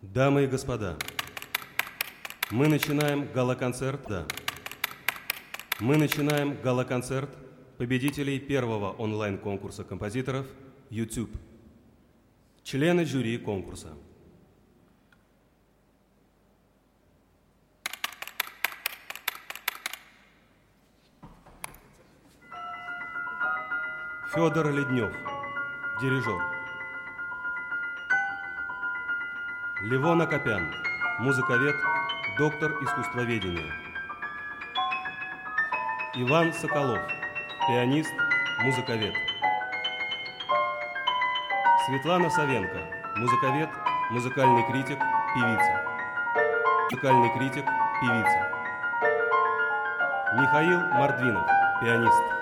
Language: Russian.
Дамы и господа, мы начинаем гала-концерт, Мы начинаем гала-концерт победителей первого онлайн-конкурса композиторов YouTube. Члены жюри конкурса. Федор Леднев, дирижер. Левон Акопян, музыковед, доктор искусствоведения. Иван Соколов, пианист, музыковед. Светлана Савенко, музыковед, музыкальный критик, певица. Музыкальный критик, певица. Михаил Мордвинов, пианист.